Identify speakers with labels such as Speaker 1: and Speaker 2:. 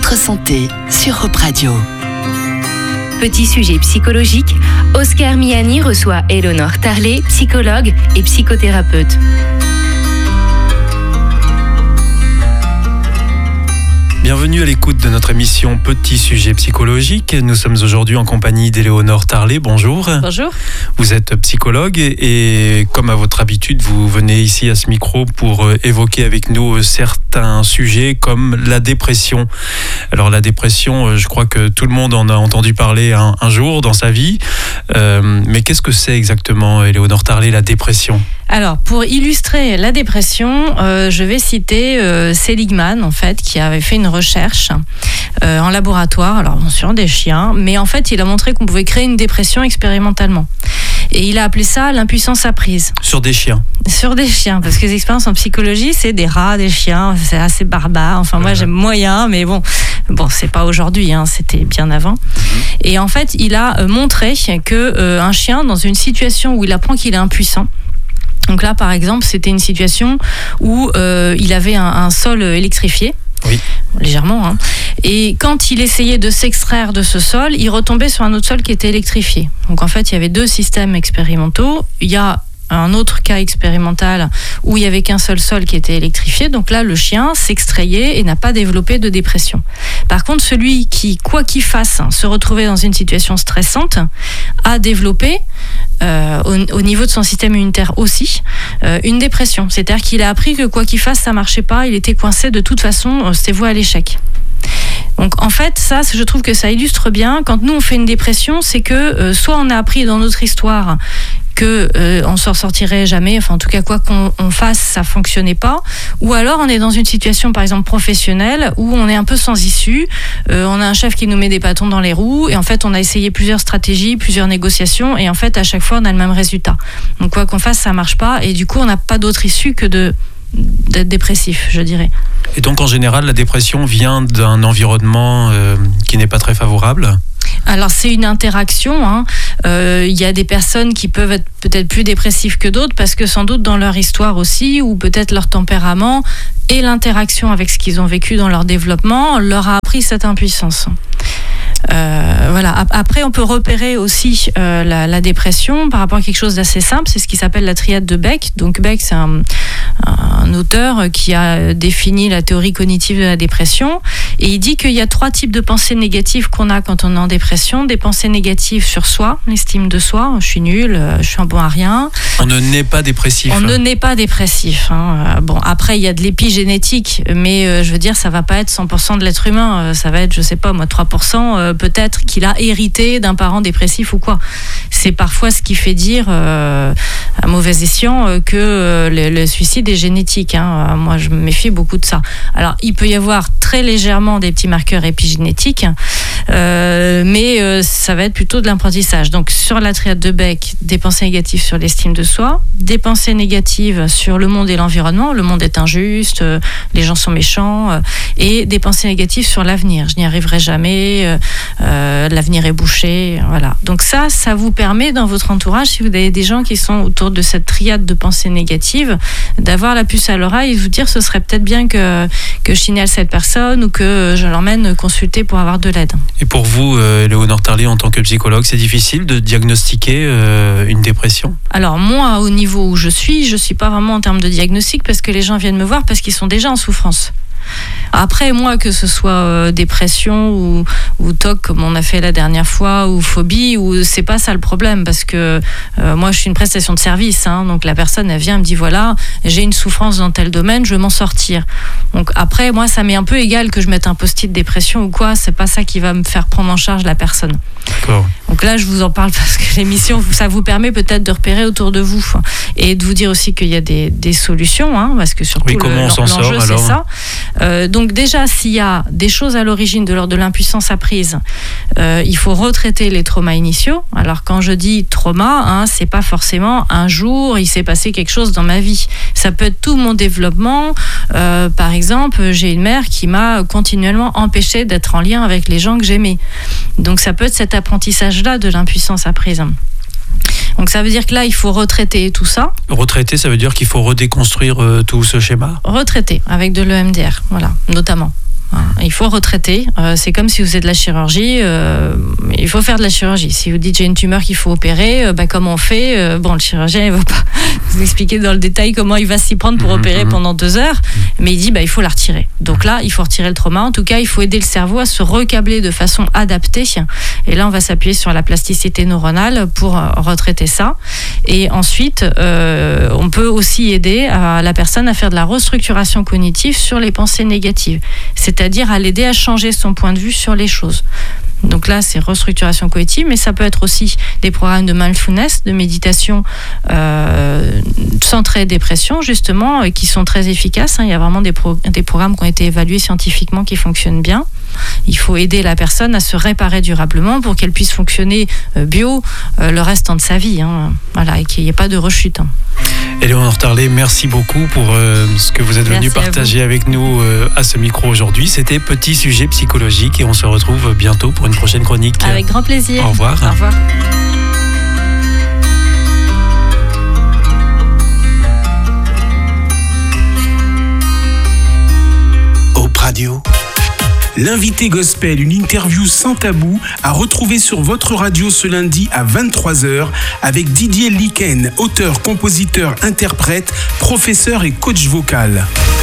Speaker 1: Votre santé sur Europe Radio.
Speaker 2: Petit sujet psychologique, Oscar Miani reçoit Éléonore Tarlet, psychologue et psychothérapeute.
Speaker 3: Bienvenue à l'écoute de notre émission Petit sujet psychologique. Nous sommes aujourd'hui en compagnie d'Éléonore Tarlet. Bonjour.
Speaker 4: Bonjour.
Speaker 3: Vous êtes psychologue et comme à votre habitude, vous venez ici à ce micro pour évoquer avec nous certains sujets comme la dépression. Alors la dépression, je crois que tout le monde en a entendu parler un jour dans sa vie. Mais qu'est-ce que c'est exactement, Éléonore Tarlet, la dépression ?
Speaker 4: Alors, pour illustrer la dépression, je vais citer Seligman, en fait, qui avait fait une recherche en laboratoire, alors bien sûr des chiens, mais en fait, il a montré qu'on pouvait créer une dépression expérimentalement. Et il a appelé ça l'impuissance apprise.
Speaker 3: Sur des chiens ? Sur
Speaker 4: des chiens, parce que les expériences en psychologie, c'est des rats, des chiens, c'est assez barbare. Enfin, moi, j'aime moyen, mais bon, c'est pas aujourd'hui, hein, c'était bien avant. Et en fait, il a montré que un chien, dans une situation où il apprend qu'il est impuissant, donc là, par exemple, c'était une situation où il avait un sol électrifié.
Speaker 3: Oui.
Speaker 4: Légèrement, hein. Et quand il essayait de s'extraire de ce sol, il retombait sur un autre sol qui était électrifié. Donc en fait, il y avait deux systèmes expérimentaux. Il y a un autre cas expérimental où il n'y avait qu'un seul sol qui était électrifié. Donc là, le chien s'extrayait et n'a pas développé de dépression. Par contre, celui qui, quoi qu'il fasse, se retrouvait dans une situation stressante, a développé, au niveau de son système immunitaire aussi, une dépression. C'est-à-dire qu'il a appris que quoi qu'il fasse, ça ne marchait pas, il était coincé de toute façon, c'était voué à l'échec. Donc en fait, ça, je trouve que ça illustre bien, quand nous on fait une dépression, c'est que soit on a appris dans notre histoire que on s'en sortirait jamais, enfin en tout cas quoi qu'on fasse, ça fonctionnait pas, ou alors on est dans une situation par exemple professionnelle où on est un peu sans issue, on a un chef qui nous met des bâtons dans les roues et en fait on a essayé plusieurs stratégies, plusieurs négociations et en fait à chaque fois on a le même résultat. Donc quoi qu'on fasse, ça marche pas et du coup on n'a pas d'autre issue que d'être dépressif, je dirais.
Speaker 3: Et donc en général, la dépression vient d'un environnement qui n'est pas très favorable ?
Speaker 4: Alors c'est une interaction, hein. Y a des personnes qui peuvent être peut-être plus dépressives que d'autres parce que sans doute dans leur histoire aussi ou peut-être leur tempérament et l'interaction avec ce qu'ils ont vécu dans leur développement leur a appris cette impuissance. Voilà. Après, on peut repérer aussi la dépression par rapport à quelque chose d'assez simple, c'est ce qui s'appelle la triade de Beck. Donc Beck, c'est un auteur qui a défini la théorie cognitive de la dépression et il dit qu'il y a 3 types de pensées négatives qu'on a quand on est en dépression. Des pensées négatives sur soi, l'estime de soi, je suis nul, je suis un bon à rien.
Speaker 3: On ne naît pas dépressif.
Speaker 4: On ne naît pas dépressif. Hein. Bon, après, il y a de l'épigénétique, mais je veux dire, ça va pas être 100% de l'être humain. Ça va être, je sais pas, moi, 3%, peut-être qu'il a hérité d'un parent dépressif ou quoi. C'est parfois ce qui fait dire, à mauvais escient, que le suicide est génétique. Hein. Moi, je me méfie beaucoup de ça. Alors, il peut y avoir très légèrement des petits marqueurs épigénétiques, mais ça va être plutôt de l'apprentissage. Donc, sur la triade de Beck, des pensées négatives sur l'estime de soi, des pensées négatives sur le monde et l'environnement. Le monde est injuste, les gens sont méchants, et des pensées négatives sur l'avenir. Je n'y arriverai jamais, l'avenir est bouché, voilà. Donc ça vous permet dans votre entourage, si vous avez des gens qui sont autour de cette triade de pensées négatives, d'avoir la puce à l'oreille et vous dire ce serait peut-être bien que je signale cette personne ou que je l'emmène consulter pour avoir de l'aide.
Speaker 3: Et pour vous, Éléonore Tarlet, en tant que psychologue, c'est difficile de diagnostiquer une dépression ?
Speaker 4: Alors moi, au niveau où je suis pas vraiment en termes de diagnostic parce que les gens viennent me voir parce qu'ils sont déjà en souffrance. Après, moi, que ce soit dépression ou TOC, comme on a fait la dernière fois, ou phobie, c'est pas ça le problème, parce que moi, je suis une prestation de service, hein, donc la personne, elle vient, elle me dit, voilà, j'ai une souffrance dans tel domaine, je veux m'en sortir. Donc après, moi, ça m'est un peu égal que je mette un post-it dépression ou quoi, c'est pas ça qui va me faire prendre en charge la personne.
Speaker 3: D'accord.
Speaker 4: Donc là, je vous en parle parce que l'émission, ça vous permet peut-être de repérer autour de vous et de vous dire aussi qu'il y a des solutions, hein, parce que surtout l'enjeu, c'est ça. Donc déjà, s'il y a des choses à l'origine de l'ordre de l'impuissance apprise, il faut retraiter les traumas initiaux. Alors quand je dis trauma, hein, c'est pas forcément un jour, il s'est passé quelque chose dans ma vie. Ça peut être tout mon développement. Par exemple, j'ai une mère qui m'a continuellement empêché d'être en lien avec les gens que j'aimais. Donc ça peut être cet apprentissage-là de l'impuissance apprise. Donc ça veut dire que là, il faut retraiter tout ça.
Speaker 3: Retraiter, ça veut dire qu'il faut redéconstruire tout ce schéma ?
Speaker 4: Retraiter avec de l'EMDR, voilà, notamment. Il faut retraiter. C'est comme si vous faites de la chirurgie. Il faut faire de la chirurgie. Si vous dites j'ai une tumeur qu'il faut opérer, comment on fait? Le chirurgien, il ne va pas vous expliquer dans le détail comment il va s'y prendre pour opérer pendant 2 heures. Mais il dit il faut la retirer. Donc là, il faut retirer le trauma. En tout cas, il faut aider le cerveau à se recabler de façon adaptée. Et là, on va s'appuyer sur la plasticité neuronale pour retraiter ça. Et ensuite, on peut aussi aider la personne à faire de la restructuration cognitive sur les pensées négatives. C'est-à-dire à l'aider à changer son point de vue sur les choses. Donc là, c'est restructuration cognitive, mais ça peut être aussi des programmes de mindfulness, de méditation centrée dépression, justement, qui sont très efficaces. Il y a vraiment des programmes qui ont été évalués scientifiquement qui fonctionnent bien. Il faut aider la personne à se réparer durablement pour qu'elle puisse fonctionner bio le restant de sa vie. Voilà, et qu'il n'y ait pas de rechute.
Speaker 3: Éléonore Tarlet, merci beaucoup pour ce que vous êtes venu partager avec nous à ce micro aujourd'hui. C'était Petit Sujet Psychologique et on se retrouve bientôt pour une prochaine chronique.
Speaker 4: Avec grand plaisir.
Speaker 3: Au revoir.
Speaker 4: Au revoir.
Speaker 5: Op Radio. L'invité gospel, une interview sans tabou à retrouver sur votre radio ce lundi à 23h avec Didier Liken, auteur, compositeur, interprète, professeur et coach vocal.